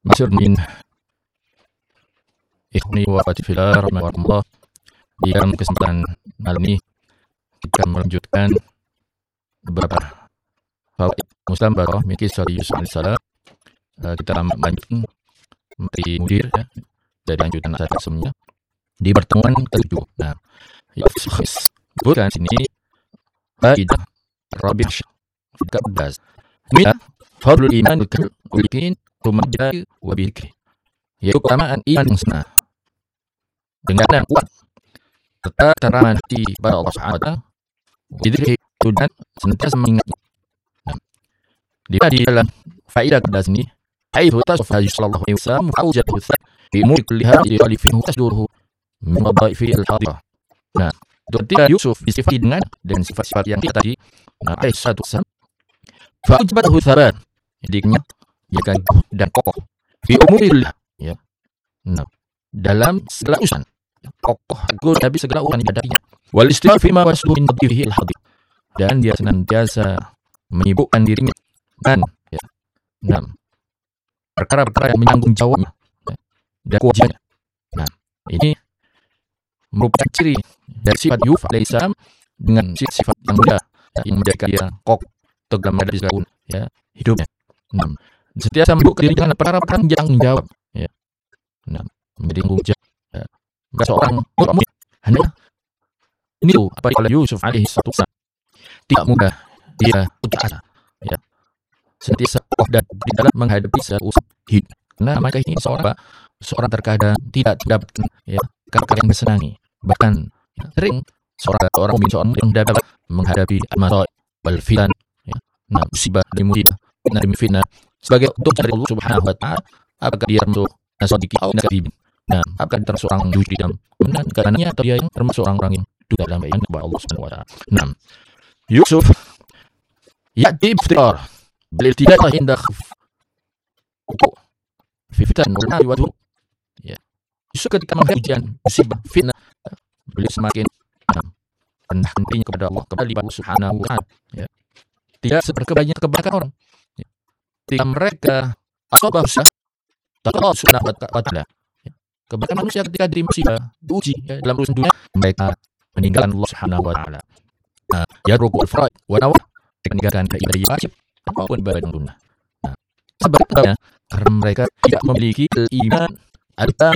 Masyur min ikhwani wa akhwati fillah rahimakumullah. Di dalam kesempatan malam ini kita melanjutkan beberapa fawaid Muslim Barokah min kisah Yusuf alaihissalam. Kita lanjutkan materi mudir ya, dari lanjutan ayat sebelumnya di pertemuan ke-7. Nah, disebutkan sini faidah rabi' ke-11. Mina fadlul iman bil-yakin tumadda wa bil-dhikr. Yaitu keutamaan iman yang sempurna dengan yang kuat serta teraman hati pada Allah Subhanahu wa taala, dizikir dan senantiasa mengingatnya. Nah, di dalam faedah pada sini haitsu tasaffa sallallahu alaihi wasallam awjatu fi umuri kulliha yalifihu tasduruhu min wadaifi al-hadirah. Nah, ketika Yusuf disifati dengan sifat-sifat yang tadi, nah alaihi salatu wasallam fa ujbatuhu thabat, jadinya kan dan kokoh fi umuri kulliha ya. Nah, dalam segala urusan kokoh teguh habis segala urusan yang dihadapinya. Wal istimar fi ma waslu min nadhihi al-hadir, dan dia senantiasa menyibukkan dirinya dan ya, nah, perkara-perkara yang menyangkut jawabnya ya, dan kewajibannya. Nah, ini merupakan ciri dari sifat Yusuf alaihissalam dengan sifat yang mulia yang menjadikan dia kokoh teguh menghadapi segala urusan ya hidupnya. Nah, setiap menyibukkan diri dengan perkara-perkara yang menjawab ya. Nah, menjadi tanggung jawab ya. Maka seorang mukmin hanya ini tuh apa oleh Yusuf alaihissalam tidak mudah dia putus asa ya, senantiasa kokoh dan di dalam menghadapi urusan hidup. Nah, maka ini seorang terkadang tidak dapat ya perkara yang disenangi, bahkan ya, sering seorang mukmin yang dapat menghadapi al-masaib wal fitan ya. Nah, musibah demi fitnah sebagai untuk dari Allah Subhanahu wa taala, apakah dia termasuk nasodiki atau nakabibin. Nah, apakah dia termasuk orang jujur dalam kebenarannya atau dia yang termasuk orang-orang yang dusta dalam iman kepada Allah Subhanahu wa taala. Nah, Yusuf ya'ti iftirar bil iltidah inda fi fitan wal wadu ya. Yusuf ketika menghadapi ujian, musibah, fitnah, beliau semakin rendah hatinya kepada Allah, kembali kepada Allah Subhanahu wa taala ya. Tidak seperti kebanyakan orang ya. Ketika mereka asabah Allah Subhanahu wa taala ya. Kebanyakan manusia ketika diberi musibah, diuji ya, dalam urusan dunia, mereka meninggalkan Allah Subhanahu wa taala. Nah, yatruku al-faraid wa nawafil, meninggalkan ibadah wajib apapun ibadah sunnah. Nah, sebabnya karena mereka tidak memiliki iman al-kamil